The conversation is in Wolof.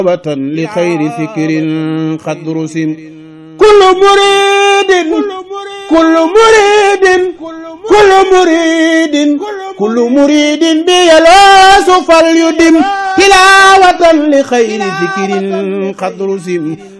لخير فكر قد رسم كل مريد بيلاس فليدم تلاوة لخير فكر قد رسم